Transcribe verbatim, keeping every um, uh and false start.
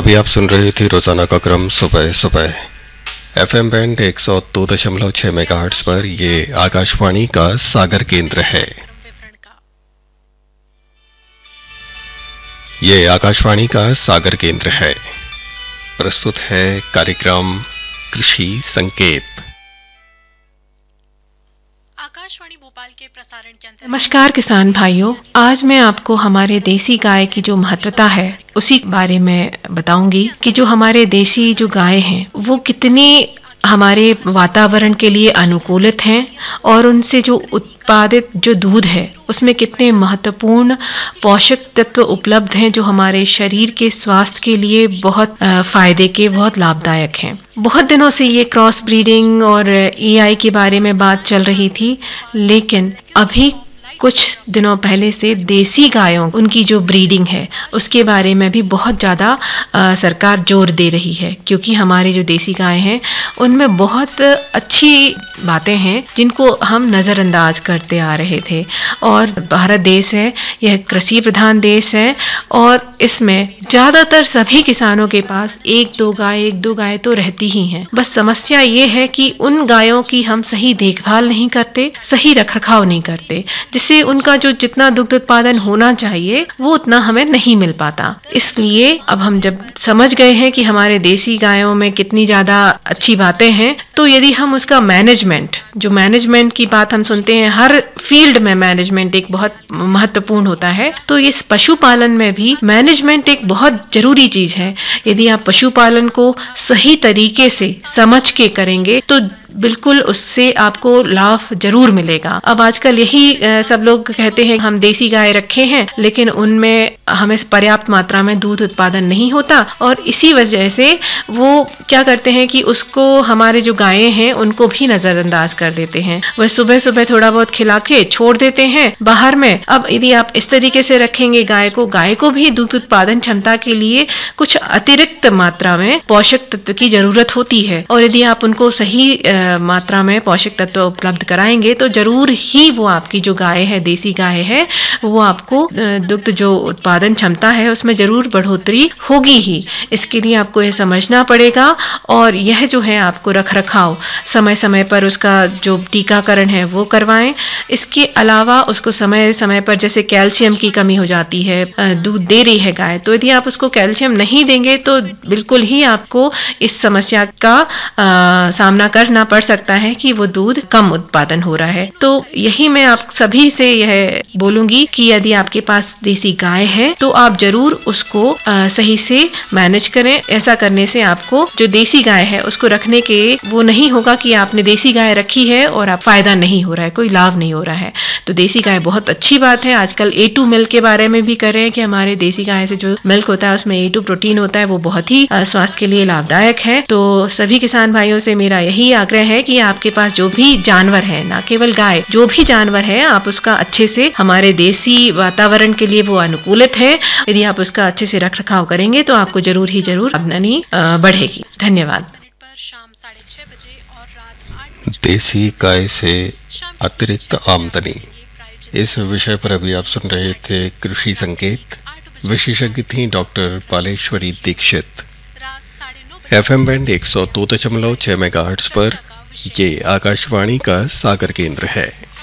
अभी आप सुन रहे थे रोजाना का क्रम सुबह सुबह एफएम बैंड एक सौ दो दशमलव छः मेगाहर्ट्ज पर। ये आकाशवाणी का सागर केंद्र है। ये आकाशवाणी का सागर केंद्र है। प्रस्तुत है कार्यक्रम कृषि संकेत। आकाशवाणी भोपाल के प्रसारण के अंतर्गत नमस्कार किसान भाइयों, आज मैं आपको हमारे देसी गाय की जो महत्वता है उसी बारे में बताऊंगी कि जो हमारे देसी जो गाय हैं वो कितनी हमारे वातावरण के लिए अनुकूलित हैं और उनसे जो उत्पादित जो दूध है उसमें कितने महत्वपूर्ण पोषक तत्व उपलब्ध हैं जो हमारे शरीर के स्वास्थ्य के लिए बहुत फायदे के, बहुत लाभदायक हैं। बहुत दिनों से ये क्रॉस ब्रीडिंग और एआई के बारे में बात चल रही थी, लेकिन अभी कुछ दिनों पहले से देसी गायों उनकी जो ब्रीडिंग है उसके बारे में भी बहुत ज़्यादा सरकार जोर दे रही है, क्योंकि हमारे जो देसी गाय हैं उनमें बहुत अच्छी बातें हैं जिनको हम नज़रअंदाज करते आ रहे थे। और भारत देश है, यह कृषि प्रधान देश है और इसमें ज़्यादातर सभी किसानों के पास एक दो गाय एक दो गाय तो रहती ही हैं। बस समस्या ये है कि उन गायों की हम सही देखभाल नहीं करते, सही रखरखाव नहीं करते, जिससे उनका जो जितना दुग्ध उत्पादन होना चाहिए वो उतना हमें नहीं मिल पाता। इसलिए अब हम जब समझ गए हैं कि हमारे देसी गायों में कितनी ज़्यादा अच्छी बातें हैं, तो यदि हम उसका मैनेजमेंट, जो मैनेजमेंट की बात हम सुनते हैं, हर फील्ड में मैनेजमेंट एक बहुत महत्वपूर्ण होता है, तो इस पशुपालन में भी मैनेजमेंट एक बहुत जरूरी चीज़ है। यदि आप पशुपालन को सही तरीके से समझ के करेंगे तो बिल्कुल उससे आपको लाभ जरूर मिलेगा। अब आजकल यही सब लोग कहते हैं हम देसी गाय रखे हैं लेकिन उनमें हमें पर्याप्त मात्रा में दूध उत्पादन नहीं होता, और इसी वजह से वो क्या करते हैं कि उसको हमारे जो गायें हैं उनको भी नज़रअंदाज कर देते हैं। वह सुबह सुबह थोड़ा बहुत खिला के छोड़ देते हैं बाहर में। अब यदि आप इस तरीके से रखेंगे गाय को, गाय को भी दूध उत्पादन क्षमता के लिए कुछ अतिरिक्त मात्रा में पोषक तत्व की जरूरत होती है, और यदि आप उनको सही मात्रा में पोषक तत्व उपलब्ध कराएंगे तो जरूर ही वो आपकी जो गाय है, देसी गाय है, वो आपको दुग्ध जो उत्पादन क्षमता है उसमें जरूर बढ़ोतरी होगी ही। इसके लिए आपको यह समझना पड़ेगा, और यह जो है आपको रख रखाव समय समय पर उसका जो टीकाकरण है वो करवाएं। इसके अलावा उसको समय समय पर, जैसे कैल्शियम की कमी हो जाती है, दूध दे रही है गाय, तो यदि आप उसको कैल्शियम नहीं देंगे तो बिल्कुल ही आपको इस समस्या का आ, सामना करना पड़ सकता है कि वो दूध कम उत्पादन हो रहा है। तो यही मैं आप सभी से यह बोलूंगी कि यदि आपके पास देसी गाय है तो आप जरूर उसको आ, सही से मैनेज करें। ऐसा करने से आपको जो देसी गाय है उसको रखने के वो नहीं होगा कि आपने देसी गाय रखी है और आप फायदा नहीं हो रहा है, कोई लाभ नहीं हो रहा है। तो देसी गाय बहुत अच्छी बात है। आजकल ए टू मिल्क के बारे में भी कर रहे हैं कि हमारे देसी गाय से जो मिल्क होता है उसमें ए टू प्रोटीन होता है, वो बहुत ही स्वास्थ्य के लिए लाभदायक है। तो सभी किसान भाइयों से मेरा यही आग्रह है कि आपके पास जो भी जानवर है, ना केवल गाय, जो भी जानवर है आप उसका अच्छे से, हमारे देसी वातावरण के लिए वो अनुकूलित है, यदि आप उसका अच्छे से रख रखाव करेंगे तो आपको जरूर ही जरूर आमदनी बढ़ेगी। धन्यवाद। देसी गाय से अतिरिक्त आमदनी, इस विषय पर अभी आप सुन रहे थे कृषि संकेत। विशेषज्ञ थी डॉक्टर पालेश्वरी दीक्षित। एफएम बैंड एक सौ दो दशमलव छः मेगाहर्ट्ज पर ये आकाशवाणी का सागर केंद्र है।